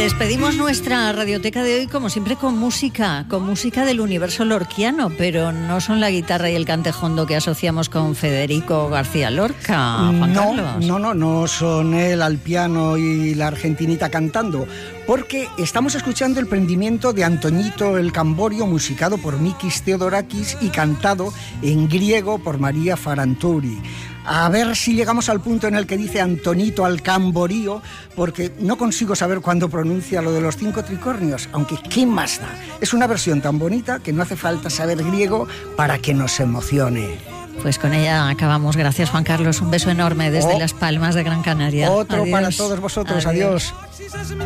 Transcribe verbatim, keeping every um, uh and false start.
Despedimos nuestra radioteca de hoy, como siempre, con música, con música del universo lorquiano, pero no son la guitarra y el cantejondo que asociamos con Federico García Lorca, Juan no, Carlos. No, no, no son él al piano y la argentinita cantando, porque estamos escuchando el prendimiento de Antoñito el Camborio, musicado por Mikis Theodorakis y cantado en griego por María Farantouri. A ver si llegamos al punto en el que dice Antonito al Camborío, porque no consigo saber cuándo pronuncia lo de los cinco tricornios, aunque ¿qué más da? Es una versión tan bonita que no hace falta saber griego para que nos emocione. Pues con ella acabamos. Gracias, Juan Carlos. Un beso enorme desde oh, Las Palmas de Gran Canaria. Otro Adiós. Para todos vosotros. Adiós. Adiós.